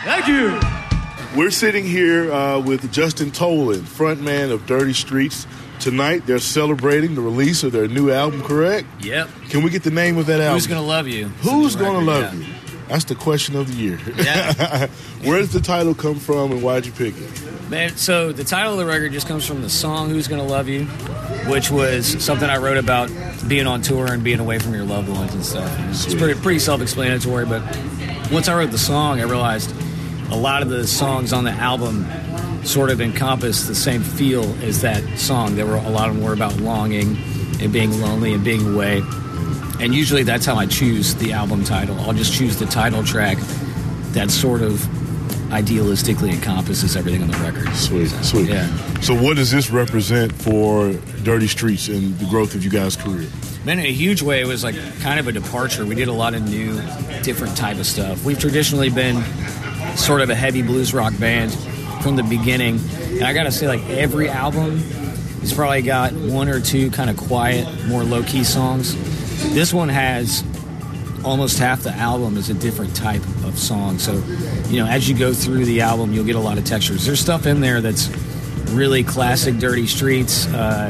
Thank you. We're sitting here with Justin Tolan, frontman of Dirty Streets. Tonight, they're celebrating the release of their new album, correct? Yep. Can we get the name of that album? Who's Gonna Love You? Who's Gonna Love You? That's the question of the year. Yeah. Where does the title come from, and why'd you pick it? Man, so the title of the record just comes from the song Who's Gonna Love You, which was something I wrote about being on tour and being away from your loved ones and stuff. It's pretty self-explanatory, but once I wrote the song, I realized a lot of the songs on the album sort of encompass the same feel as that song. There were a lot of them were about longing and being lonely and being away. And usually that's how I choose the album title. I'll just choose the title track that sort of idealistically encompasses everything on the record. Sweet. Yeah. So what does this represent for Dirty Streets and the growth of you guys' career? Man, in a huge way, it was like kind of a departure. We did a lot of new, different type of stuff. We've traditionally been sort of a heavy blues rock band from the beginning. And I gotta say, like, every album has probably got one or two kind of quiet, more low-key songs. This one has almost half the album is a different type of song. So, you know, as you go through the album, you'll get a lot of textures. There's stuff in there that's really classic Dirty Streets,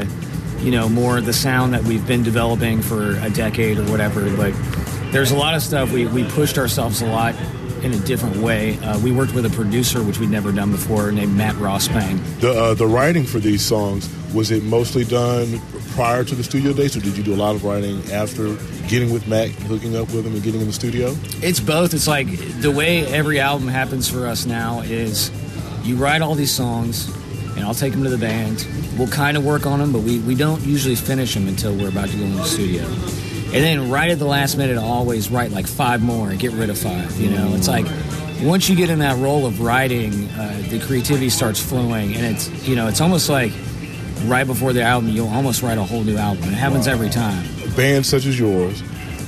you know, more the sound that we've been developing for a decade or whatever. But there's a lot of stuff. We pushed ourselves a lot in a different way. We worked with a producer, which we'd never done before, named Matt Rossbang. The writing for these songs, was it mostly done prior to the studio days, or did you do a lot of writing after getting with Matt, hooking up with him and getting in the studio? It's both. It's like the way every album happens for us now is you write all these songs, and I'll take them to the band. We'll kind of work on them, but we don't usually finish them until we're about to go in the studio. And then right at the last minute, I'll always write like 5 more and get rid of 5, you know? It's like once you get in that role of writing, the creativity starts flowing, and it's, you know, it's almost like right before the album, you'll almost write a whole new album. It happens every time. Bands such as yours,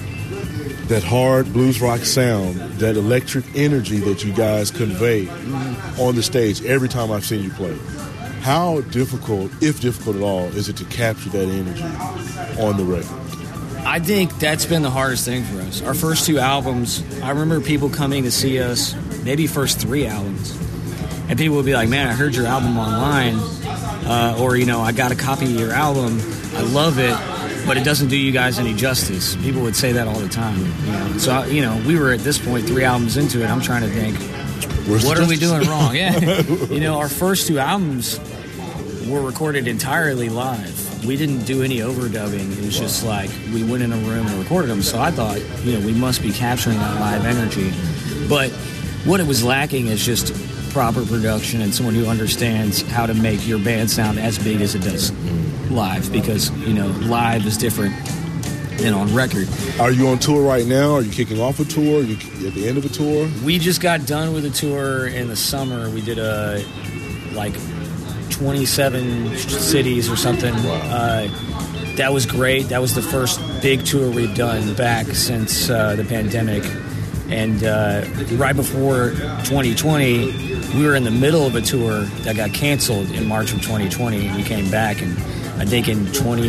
that hard blues rock sound, that electric energy that you guys convey on the stage every time I've seen you play. How difficult, if difficult at all, is it to capture that energy on the record? I think that's been the hardest thing for us. Our first 2 albums, I remember people coming to see us, maybe first 3 albums, and people would be like, man, I heard your album online, or, you know, I got a copy of your album, I love it, but it doesn't do you guys any justice. People would say that all the time. You know? So, you know, we were at this point 3 albums into it, I'm trying to think, what are we doing wrong? Yeah. You know, our first 2 albums were recorded entirely live. We didn't do any overdubbing. It was just like we went in a room and recorded them. So I thought, you know, we must be capturing that live energy. But what it was lacking is just proper production and someone who understands how to make your band sound as big as it does live, because, you know, live is different than on record. Are you on tour right now? Are you kicking off a tour? Are you at the end of a tour? We just got done with a tour in the summer. We did a, like, 27 cities or something. Wow. That was great. That was the first big tour we've done back since the pandemic. And right before 2020, we were in the middle of a tour that got canceled in March of 2020. We came back, and I think in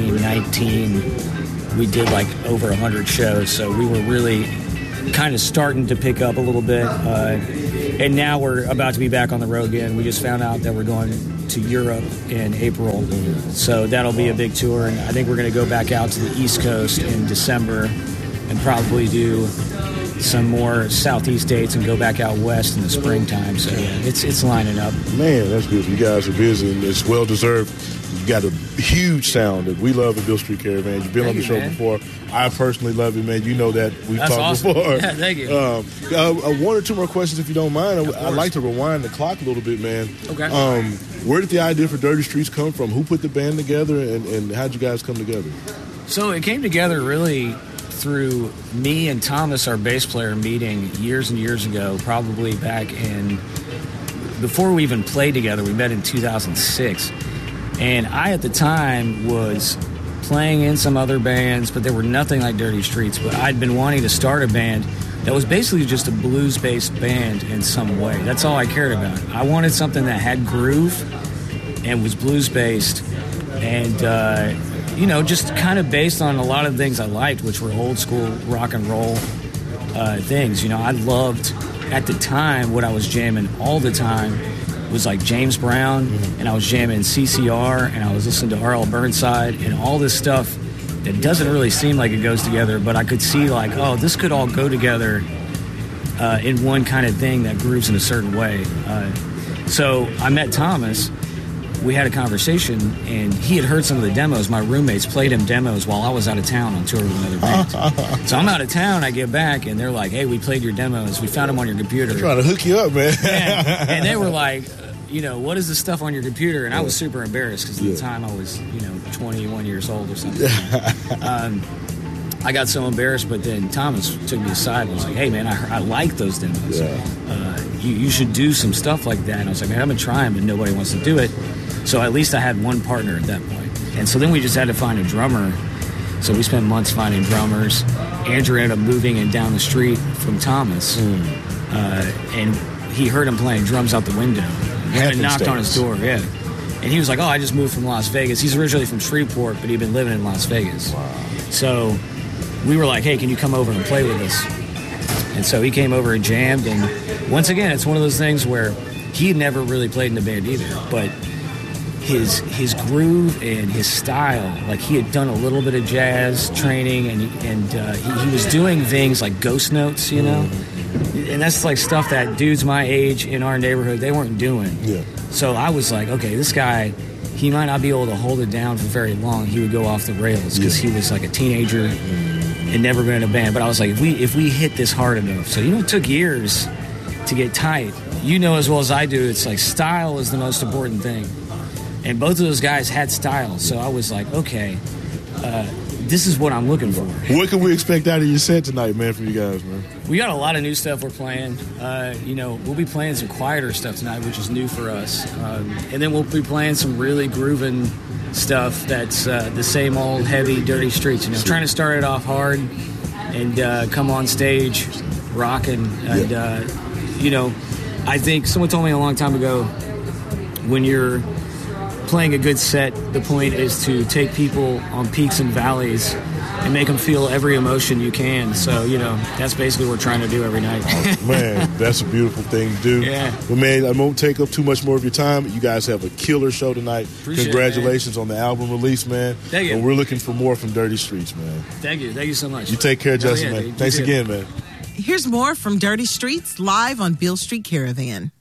2019 we did like over 100 shows. So we were really kind of starting to pick up a little bit. And now we're about to be back on the road again. We just found out that we're going to Europe in April. So that'll be a big tour. And I think we're going to go back out to the East Coast in December and probably do some more Southeast dates and go back out west in the springtime. So yeah, it's lining up. Man, that's good. You guys are busy, and it's well-deserved. You've got a huge sound that we love at Beale Street Caravan. You've been on the show before. I personally love it, man. You know that. We've talked awesome. before. Yeah, thank you. 1 or 2 more questions, if you don't mind. I'd like to rewind the clock a little bit, man. Okay. Where did the idea for Dirty Streets come from? Who put the band together, and how did you guys come together? So it came together really through me and Thomas, our bass player, meeting years and years ago, probably back in, before we even played together. We met in 2006. And I, at the time, was playing in some other bands, but they were nothing like Dirty Streets. But I'd been wanting to start a band that was basically just a blues-based band in some way. That's all I cared about. I wanted something that had groove and was blues-based and, you know, just kind of based on a lot of things I liked, which were old-school rock and roll things. You know, I loved at the time, what I was jamming all the time was like James Brown, and I was jamming CCR, and I was listening to R.L. Burnside, and all this stuff that doesn't really seem like it goes together, but I could see like, oh, this could all go together in one kind of thing that grooves in a certain way. So I met Thomas. We had a conversation, and he had heard some of the demos. My roommates played him demos while I was out of town on tour with another band. So I'm out of town, I get back, and they're like, hey, we played your demos. We found them on your computer. They're trying to hook you up, man. Yeah. And they were like, what is this stuff on your computer? And I was super embarrassed because at the time I was, 21 years old or something. I got so embarrassed, but then Thomas took me aside and was like, hey, man, I like those demos. Yeah. You should do some stuff like that. And I was like, man, I've been trying, but nobody wants to do it. So at least I had one partner at that point. And so then we just had to find a drummer. So we spent months finding drummers. Andrew ended up moving in down the street from Thomas. And he heard him playing drums out the window. And knocked on his door, yeah. And he was like, oh, I just moved from Las Vegas. He's originally from Shreveport, but he'd been living in Las Vegas. Wow. So we were like, hey, can you come over and play with us? And so he came over and jammed. And once again, it's one of those things where he had never really played in a band either. But his groove and his style, like he had done a little bit of jazz training, and he was doing things like ghost notes, and that's like stuff that dudes my age in our neighborhood, they weren't doing. Yeah. So I was like, okay, this guy, he might not be able to hold it down for very long. He would go off the rails because he was like a teenager and never been in a band. But I was like, if we hit this hard enough. So it took years to get tight. As well as I do, it's like style is the most important thing. And both of those guys had style. So I was like, okay, this is what I'm looking for. What can we expect out of your set tonight, man, from you guys, man? We got a lot of new stuff we're playing. We'll be playing some quieter stuff tonight, which is new for us. And then we'll be playing some really grooving stuff that's the same old heavy, dirty streets. Trying to start it off hard and come on stage rocking. And, I think someone told me a long time ago, when you're playing a good set, the point is to take people on peaks and valleys and make them feel every emotion you can. So, that's basically what we're trying to do every night. Man, that's a beautiful thing to do. Yeah. Well, man, I won't take up too much more of your time. You guys have a killer show tonight. Appreciate Congratulations on the album release, man. Thank you. And we're looking for more from Dirty Streets, man. Thank you. Thank you so much. You take care, Justin, man. Thanks again, man. Here's more from Dirty Streets live on Beale Street Caravan.